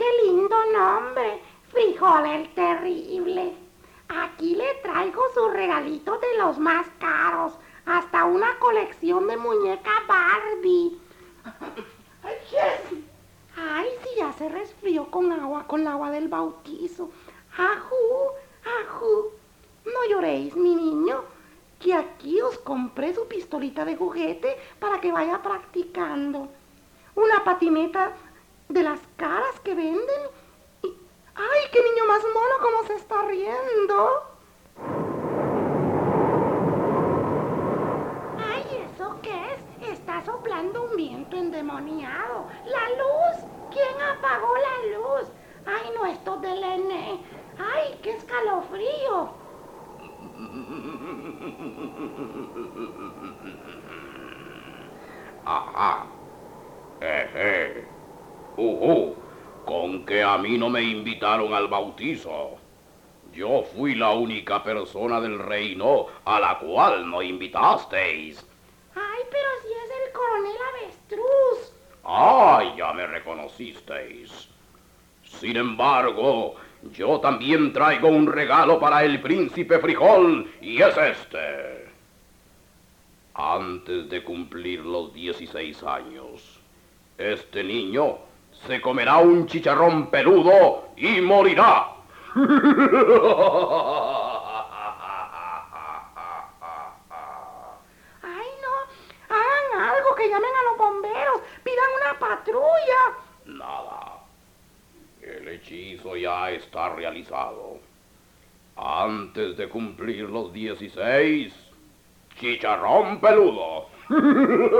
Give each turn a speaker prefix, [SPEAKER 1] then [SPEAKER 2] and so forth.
[SPEAKER 1] qué lindo nombre! Frijol el Terrible. Aquí le traigo sus regalitos de los más caros. Hasta una colección de muñeca Barbie. Ay, si ya se resfrió con el agua del bautizo. Ajú, ajú. No lloréis, mi niño, que aquí os compré su pistolita de juguete para que vaya practicando. Una patineta de las caras que venden. ¡Ay, qué niño más mono cómo se está riendo! ¡Ay, ¿eso qué es? Está soplando un viento endemoniado. ¡La luz! ¿Quién apagó la luz? ¡Ay, no, esto del ENE! ¡Ay, qué escalofrío!
[SPEAKER 2] Ajá. Eje. Con que a mí no me invitaron al bautizo. Yo fui la única persona del reino a la cual no invitasteis.
[SPEAKER 1] ¡Ay, pero si es el coronel Avestruz!
[SPEAKER 2] ¡Ay, ya me reconocisteis! Sin embargo, yo también traigo un regalo para el príncipe Frijol, y es este. Antes de cumplir los 16 años, este niño se comerá un chicharrón peludo y morirá.
[SPEAKER 1] ¡Ay, no! ¡Hagan algo, que llamen a los bomberos! ¡Pidan una patrulla!
[SPEAKER 2] Nada. El hechizo ya está realizado. Antes de cumplir los 16, chicharrón peludo.